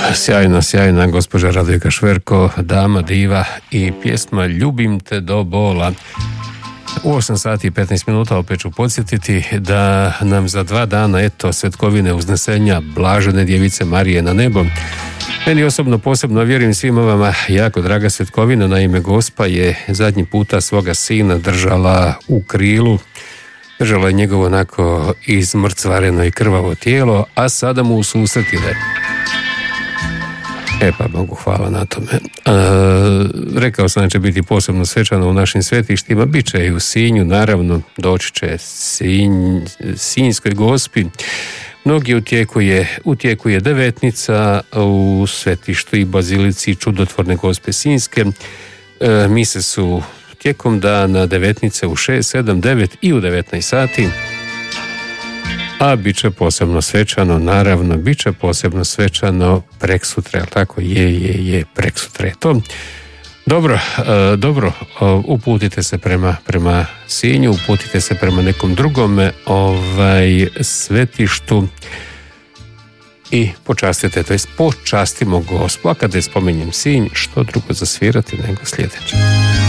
Sjajna gospođa Radojka Šverko, dama diva i pjesma Ljubim te do bola. U 8 sati i 15 minuta opet ću podsjetiti da nam za 2 dana, svetkovine uznesenja Blažene djevice Marije na nebo. Meni osobno posebno, vjerujem svima vama, jako draga svetkovina. Naime, Gospa je zadnji puta svoga sina držala u krilu. Držala je njegovo onako izmrcvareno i krvavo tijelo, a sada mu u susret ide. Pa Bogu hvala na tome. Rekao sam da će biti posebno svečano u našim svetištima, bit će i u Sinju, naravno, doći će Sinjskoj Gospi. Mnogi u tijeku je devetnica u svetištu i bazilici Čudotvorne Gospe Sinjske. Mise su tijekom dana devetnice u 6, 7, 9 i u 19 sati. A bit će posebno svečano, naravno, bit će posebno svečano preksutra, tako je, preksutra je to. Dobro, uputite se prema Sinju, uputite se prema nekom drugom svetištu i počastite, to jest počastimo Gospu. A kada je spominjem Sinj, što drugo zasvirati nego sljedeće.